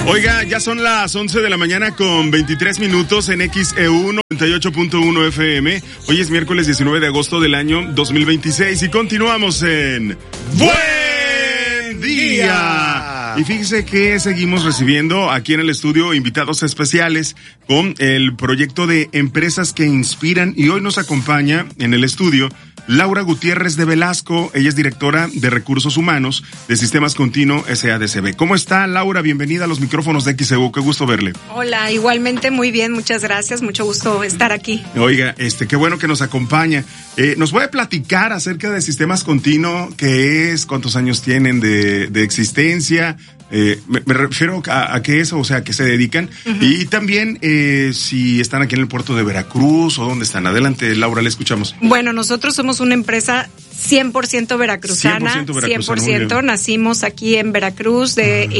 Oiga, ya son las 11 de la mañana con 23 minutos en XEU 98.1 FM. Hoy es miércoles 19 de agosto del año 2026 y continuamos en Buen Día. Y fíjese que seguimos recibiendo aquí en el estudio invitados especiales con el proyecto de Empresas que Inspiran, y hoy nos acompaña en el estudio Laura Gutiérrez de Velasco. Ella es directora de Recursos Humanos de Sistemas Continuo SADCB. ¿Cómo está, Laura? Bienvenida a los micrófonos de XEU. Qué gusto verle. Hola, igualmente muy bien, muchas gracias. Mucho gusto estar aquí. Oiga, qué bueno que nos acompaña. ¿Nos puede platicar acerca de Sistemas Continuo? ¿Qué es? ¿Cuántos años tienen de existencia? Me refiero a qué es, o sea, a qué se dedican. Uh-huh. Y también si están aquí en el puerto de Veracruz o dónde están. Adelante, Laura, le escuchamos. Bueno, nosotros somos una empresa 100% veracruzana, 100%. Nacimos aquí en Veracruz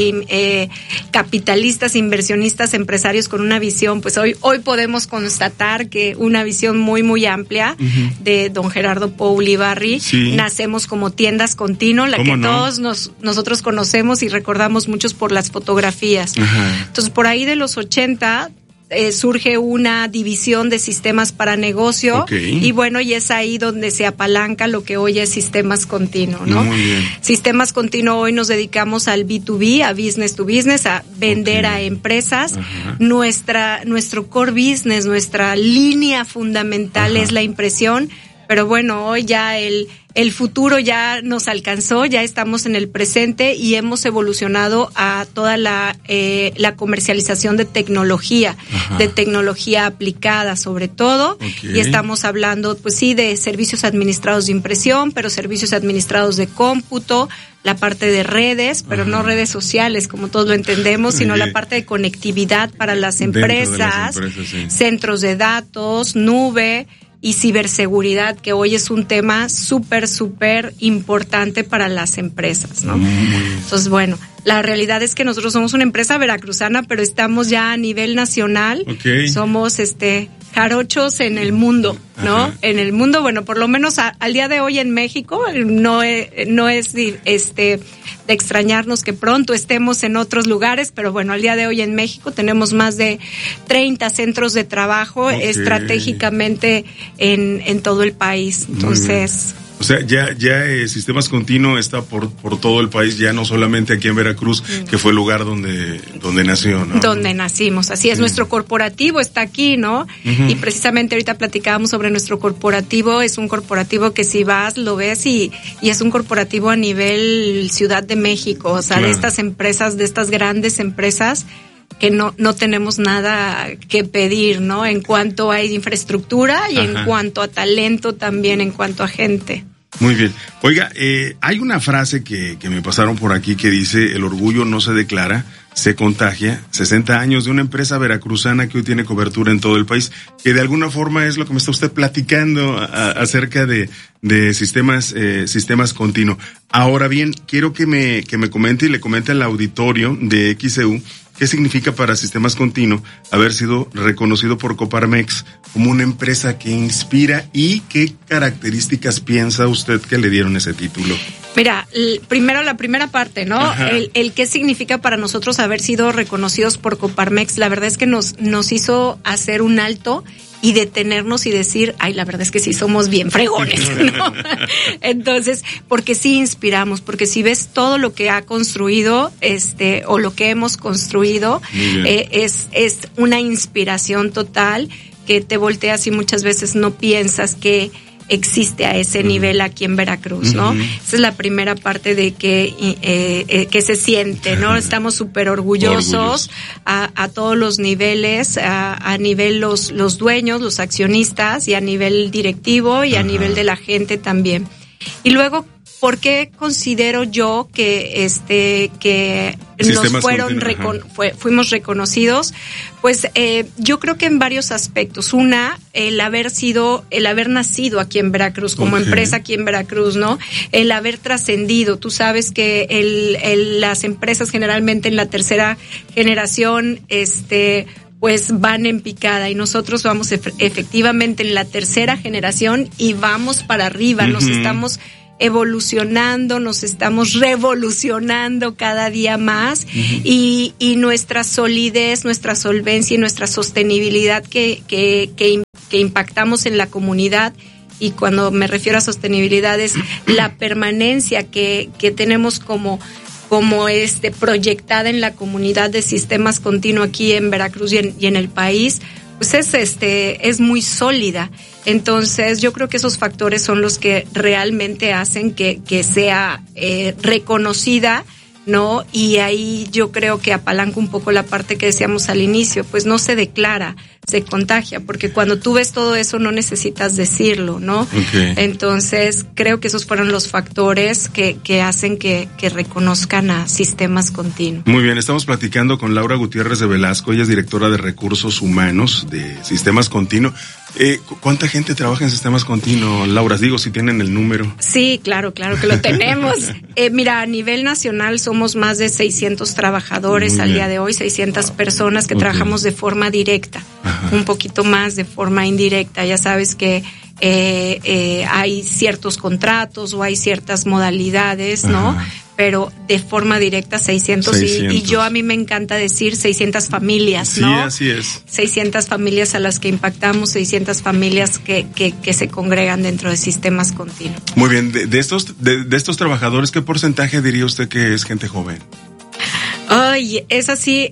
de capitalistas, inversionistas, empresarios con una visión. Pues hoy podemos constatar que una visión muy, muy amplia de don Gerardo Poulibarri. Sí. Nacemos como Tiendas Continuo, la que todos nosotros conocemos y recordamos muchos por las fotografías. Ajá. Entonces, por ahí de los 80 surge una división de sistemas para negocio. Okay. Y bueno, y es ahí donde se apalanca lo que hoy es Sistemas Continuo, ¿no? Muy bien. Sistemas Continuo, hoy nos dedicamos al B2B, a business to business, a vender a empresas. Ajá. Nuestro core business, nuestra línea fundamental es la impresión, pero bueno, hoy ya el futuro ya nos alcanzó, ya estamos en el presente y hemos evolucionado a toda la comercialización de tecnología, de tecnología aplicada sobre todo. Okay. Y estamos hablando, pues sí, de servicios administrados de impresión, pero servicios administrados de cómputo, la parte de redes, pero no redes sociales como todos lo entendemos, sino la parte de conectividad para las empresas, sí. Centros de datos, nube y ciberseguridad, que hoy es un tema súper importante para las empresas, ¿no? Entonces, bueno, la realidad es que nosotros somos una empresa veracruzana, pero estamos ya a nivel nacional. Okay. Somos jarochos en el mundo, ¿no? Ajá. En el mundo, bueno, por lo menos al día de hoy en México no es de extrañarnos que pronto estemos en otros lugares, pero bueno, al día de hoy en México tenemos más de 30 centros de trabajo estratégicamente en todo el país. Entonces, o sea, ya Sistemas Continuo está por todo el país, ya no solamente aquí en Veracruz, que fue el lugar donde nació, ¿no? Donde nacimos, así es. Nuestro corporativo está aquí, ¿no? Y precisamente ahorita platicábamos sobre nuestro corporativo. Es un corporativo que si vas, lo ves y es un corporativo a nivel Ciudad de México, o sea, claro, de estas empresas, de estas grandes empresas que no tenemos nada que pedir, ¿no? En cuanto a infraestructura y en cuanto a talento también, en cuanto a gente. Muy bien. Oiga, hay una frase que me pasaron por aquí que dice: el orgullo no se declara, se contagia. 60 años de una empresa veracruzana que hoy tiene cobertura en todo el país, que de alguna forma es lo que me está usted platicando acerca de Sistemas Continuo. Ahora bien, quiero que me comente y le comente al auditorio de XEU ¿qué significa para Sistemas Continuo haber sido reconocido por Coparmex como una empresa que inspira, y qué características piensa usted que le dieron ese título? Mira, primero la primera parte, ¿no? El qué significa para nosotros haber sido reconocidos por Coparmex. La verdad es que nos hizo hacer un alto y detenernos y decir, ay, la verdad es que sí somos bien fregones, ¿no? Entonces, porque sí inspiramos, porque si ves todo lo que ha construido, o lo que hemos construido, es una inspiración total que te volteas y muchas veces no piensas que existe a ese nivel aquí en Veracruz, ¿no? Esa es la primera parte de que se siente, ¿no? Estamos súper orgullosos a todos los niveles, a nivel los dueños, los accionistas, y a nivel directivo y a nivel de la gente también. Y luego, ¿por qué considero yo que fuimos reconocidos? Pues yo creo que en varios aspectos. Una, el haber nacido aquí en Veracruz, como empresa aquí en Veracruz, ¿no? El haber trascendido. Tú sabes que las empresas generalmente en la tercera generación, pues van en picada, y nosotros vamos efectivamente en la tercera generación y vamos para arriba, nos estamos evolucionando, nos estamos revolucionando cada día más, y nuestra solidez, nuestra solvencia y nuestra sostenibilidad que impactamos en la comunidad. Y cuando me refiero a sostenibilidad es la permanencia que tenemos como proyectada en la comunidad de Sistemas Continuo aquí en Veracruz y en el país, pues es muy sólida. Entonces yo creo que esos factores son los que realmente hacen que sea reconocida, ¿no? Y ahí yo creo que apalanca un poco la parte que decíamos al inicio, pues no se declara, se contagia, porque cuando tú ves todo eso no necesitas decirlo, ¿no? Okay. Entonces creo que esos fueron los factores que hacen que reconozcan a Sistemas Continuo. Muy bien, estamos platicando con Laura Gutiérrez de Velasco, ella es directora de Recursos Humanos de Sistemas Continuo. ¿Cuánta gente trabaja en Sistemas Continuo, Laura? Digo, si tienen el número. Sí, claro que lo tenemos. Mira, a nivel nacional somos más de 600 trabajadores al día de hoy, 600 personas que trabajamos de forma directa. Ajá. Un poquito más de forma indirecta. Ya sabes que hay ciertos contratos o hay ciertas modalidades, ¿no? Ajá. Pero de forma directa 600. Y a mí me encanta decir 600 familias, ¿no? Sí, así es. 600 familias a las que impactamos, 600 familias que se congregan dentro de Sistemas Continuos. Muy bien, de estos trabajadores, ¿qué porcentaje diría usted que es gente joven? Ay, esa sí,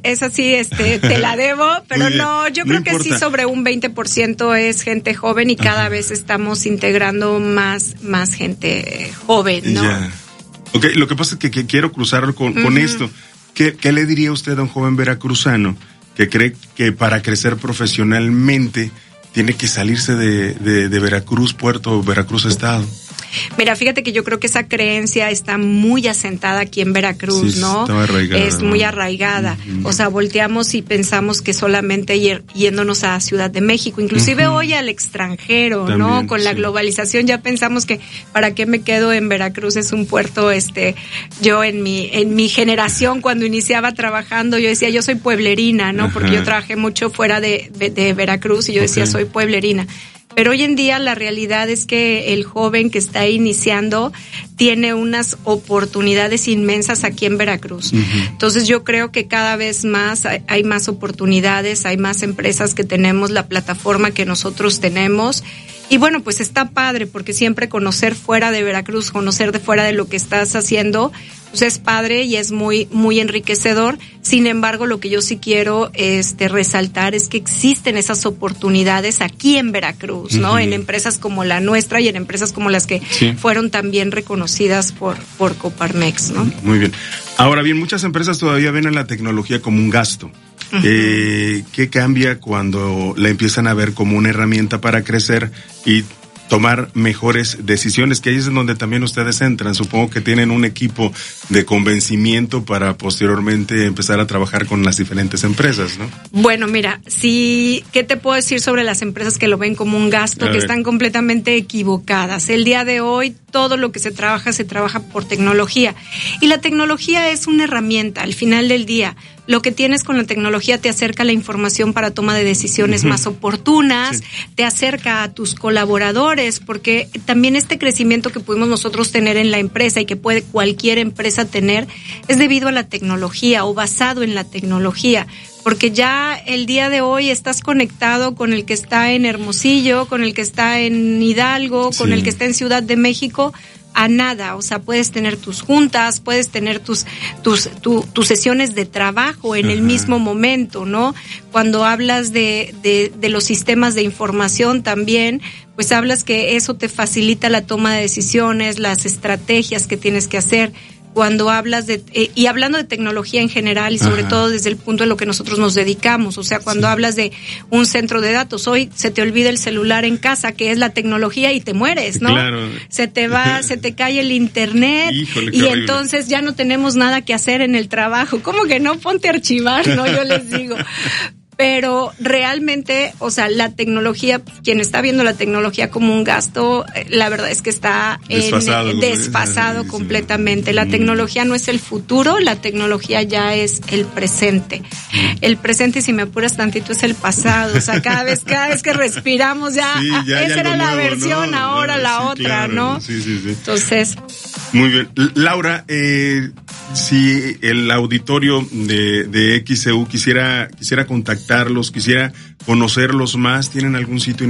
te la debo, pero no, yo creo que sí, sobre un 20% es gente joven y cada vez estamos integrando más gente joven, ¿no? Ya. Okay, lo que pasa es que quiero cruzarlo con esto. ¿Qué le diría usted a un joven veracruzano que cree que para crecer profesionalmente tiene que salirse de Veracruz, Puerto, Veracruz, Estado? Mira, fíjate que yo creo que esa creencia está muy asentada aquí en Veracruz, sí, ¿no? Es muy arraigada. O sea, volteamos y pensamos que solamente yéndonos a Ciudad de México, inclusive hoy al extranjero, también, ¿no? Con la globalización ya pensamos que ¿para qué me quedo en Veracruz? Es un puerto, yo en mi generación cuando iniciaba trabajando, yo decía, yo soy pueblerina, ¿no? Porque yo trabajé mucho fuera de Veracruz y yo decía, soy pueblerina. Pero hoy en día la realidad es que el joven que está iniciando tiene unas oportunidades inmensas aquí en Veracruz. Entonces yo creo que cada vez más hay más oportunidades, hay más empresas que tenemos la plataforma que nosotros tenemos. Y bueno, pues está padre porque siempre conocer fuera de Veracruz, conocer de fuera de lo que estás haciendo, pues es padre y es muy, muy enriquecedor. Sin embargo, lo que yo sí quiero resaltar es que existen esas oportunidades aquí en Veracruz, ¿no? En empresas como la nuestra y en empresas como las que fueron también reconocidas por Coparmex, ¿no? Muy bien. Ahora bien, muchas empresas todavía ven a la tecnología como un gasto. ¿Qué cambia cuando la empiezan a ver como una herramienta para crecer y tomar mejores decisiones? Que ahí es donde también ustedes entran. Supongo que tienen un equipo de convencimiento para posteriormente empezar a trabajar con las diferentes empresas, ¿no? Bueno, mira, ¿qué te puedo decir sobre las empresas que lo ven como un gasto? Que están completamente equivocadas. El día de hoy todo lo que se trabaja por tecnología. Y la tecnología es una herramienta al final del día. Lo que tienes con la tecnología te acerca la información para toma de decisiones más oportunas, te acerca a tus colaboradores, porque también este crecimiento que pudimos nosotros tener en la empresa y que puede cualquier empresa tener es debido a la tecnología o basado en la tecnología. Porque ya el día de hoy estás conectado con el que está en Hermosillo, con el que está en Hidalgo, con el que está en Ciudad de México, a nada. O sea, puedes tener tus juntas, puedes tener tus sesiones de trabajo en el mismo momento, ¿no? Cuando hablas de los sistemas de información también, pues hablas que eso te facilita la toma de decisiones, las estrategias que tienes que hacer. Cuando hablas y hablando de tecnología en general y sobre todo desde el punto de lo que nosotros nos dedicamos, o sea, cuando hablas de un centro de datos, hoy se te olvida el celular en casa, que es la tecnología, y te mueres, ¿no? Claro. Se te cae el internet. Híjole, y entonces ya no tenemos nada que hacer en el trabajo. ¿Cómo que no? Ponte a archivar, ¿no? Yo les digo. Pero realmente, o sea, la tecnología, quien está viendo la tecnología como un gasto, la verdad es que está desfasado completamente. La tecnología no es el futuro, la tecnología ya es el presente. El presente, si me apuras tantito, es el pasado. O sea, cada vez que respiramos ya, esa era la nuevo, versión, ¿no? Ahora la otra, claro, ¿no? Sí. Entonces. Muy bien. Laura, si el auditorio de XCU quisiera contactarlos, quisiera conocerlos más, ¿tienen algún sitio